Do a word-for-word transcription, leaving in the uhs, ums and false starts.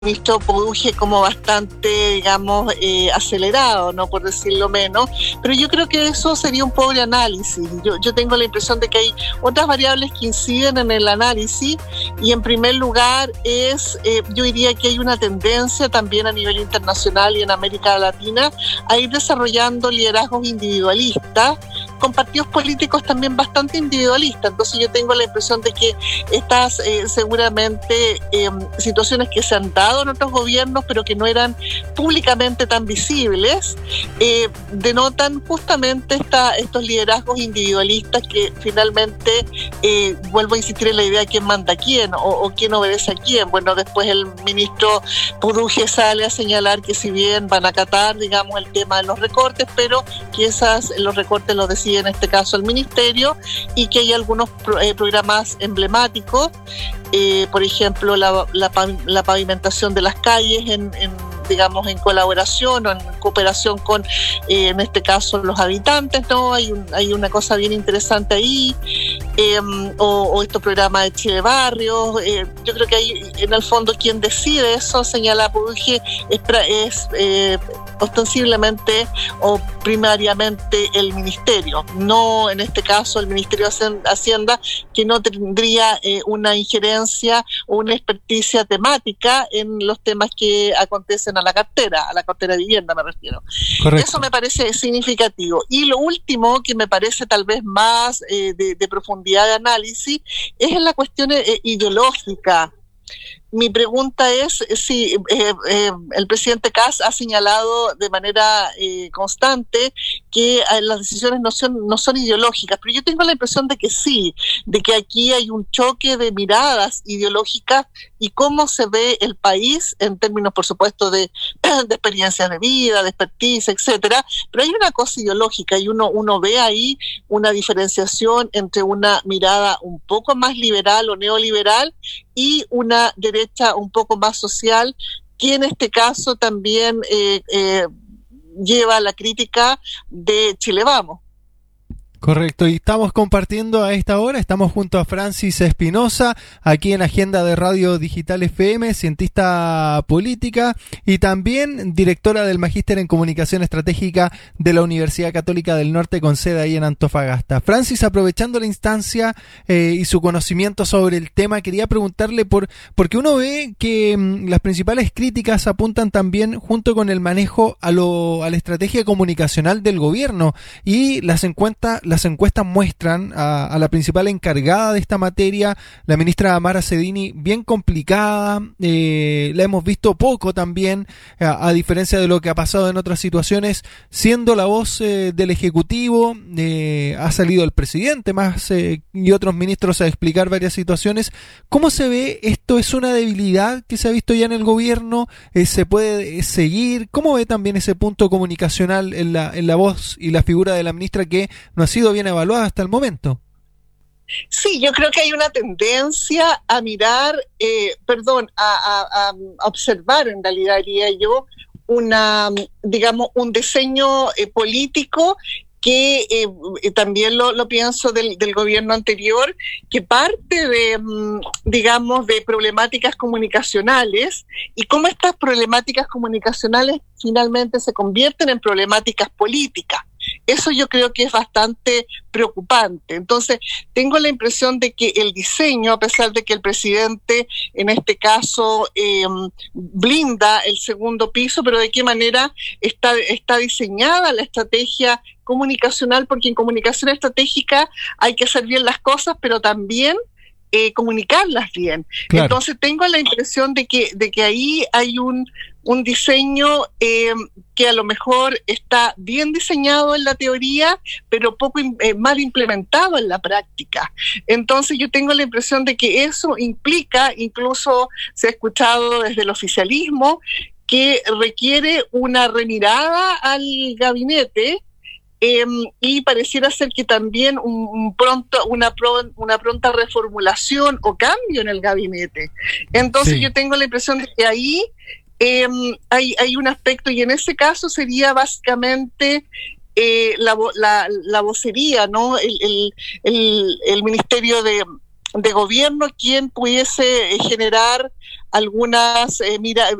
ministro produje como bastante, digamos, eh, acelerado, ¿no? Por decirlo menos, pero yo creo que eso sería un pobre análisis. Yo, yo tengo la impresión de que hay otras variables que inciden en el análisis y en primer lugar es, eh, yo diría que hay una tendencia también a nivel internacional y en América Latina a ir desarrollando liderazgos individualistas con partidos políticos también bastante individualistas. Entonces yo tengo la impresión de que estas eh, seguramente eh, situaciones que se han dado en otros gobiernos pero que no eran públicamente tan visibles, eh, denotan justamente esta, estos liderazgos individualistas que finalmente, eh, vuelvo a insistir en la idea de quién manda a quién o, o quién obedece a quién. Bueno, después el ministro Puduje sale a señalar que si bien van a acatar, digamos, el tema de los recortes, pero que esas, los recortes los decide en este caso el ministerio y que hay algunos pro, eh, programas emblemáticos, eh, por ejemplo la, la, la pavimentación de las calles en, en digamos en colaboración o en cooperación con eh, en este caso los habitantes, ¿no? Hay, un, hay una cosa bien interesante ahí, eh, o, o estos programas de Chile Barrios. Eh, yo creo que hay en el fondo quien decide eso, señala Puduje, es, es eh, ostensiblemente o primariamente el ministerio, no en este caso el Ministerio de Hacienda, que no tendría eh, una injerencia o una experticia temática en los temas que acontecen a la cartera, a la cartera de vivienda me refiero. Correcto. Eso me parece significativo. Y lo último que me parece tal vez más eh, de, de profundidad de análisis es en la cuestión eh, ideológica. Mi pregunta es si eh, eh, el presidente Kast ha señalado de manera eh, constante que eh, las decisiones no son, no son ideológicas, pero yo tengo la impresión de que sí, de que aquí hay un choque de miradas ideológicas y cómo se ve el país en términos, por supuesto, de, de experiencias de vida, de expertise, etcétera, pero hay una cosa ideológica y uno, uno ve ahí una diferenciación entre una mirada un poco más liberal o neoliberal y una derecha un poco más social, que en este caso también eh, eh, lleva la crítica de Chile Vamos. Correcto, y estamos compartiendo a esta hora, estamos junto a Francis Espinosa, aquí en Agenda de Radio Digital F M, cientista política y también directora del Magíster en Comunicación Estratégica de la Universidad Católica del Norte, con sede ahí en Antofagasta. Francis, aprovechando la instancia eh, y su conocimiento sobre el tema, quería preguntarle por, porque uno ve que mmm, las principales críticas apuntan también junto con el manejo a, lo, a la estrategia comunicacional del gobierno, y las encuestas Las encuestas muestran a, a la principal encargada de esta materia, la ministra Mara Cedini, bien complicada. Eh, la hemos visto poco también, a, a diferencia de lo que ha pasado en otras situaciones, siendo la voz eh, del Ejecutivo. Eh, ha salido el presidente más eh, y otros ministros a explicar varias situaciones. ¿Cómo se ve esto? ¿Es una debilidad que se ha visto ya en el gobierno? Eh, ¿Se puede seguir? ¿Cómo ve también ese punto comunicacional en la, en la voz y la figura de la ministra, que no ha sido bien evaluada hasta el momento? Sí, yo creo que hay una tendencia a mirar, eh, perdón, a, a, a observar, en realidad diría yo, una, digamos, un diseño eh, político que eh, también lo, lo pienso del, del gobierno anterior, que parte de, digamos, de problemáticas comunicacionales, y cómo estas problemáticas comunicacionales finalmente se convierten en problemáticas políticas. Eso yo creo que es bastante preocupante. Entonces, tengo la impresión de que el diseño, a pesar de que el presidente, en este caso, eh, blinda el segundo piso, pero de qué manera está, está diseñada la estrategia comunicacional, porque en comunicación estratégica hay que hacer bien las cosas, pero también eh, comunicarlas bien. Claro. Entonces, tengo la impresión de que, de que ahí hay un un diseño eh, que a lo mejor está bien diseñado en la teoría, pero poco eh, mal implementado en la práctica. Entonces yo tengo la impresión de que eso implica, incluso se ha escuchado desde el oficialismo, que requiere una remirada al gabinete. Eh, y pareciera ser que también un, un pronto, una, pro, una pronta reformulación o cambio en el gabinete. Entonces sí. Yo tengo la impresión de que ahí Eh, hay, hay un aspecto, y en ese caso sería básicamente eh, la, la, la vocería, ¿no? El, el, el, el Ministerio de, de Gobierno, quien pudiese generar algunas eh, mira,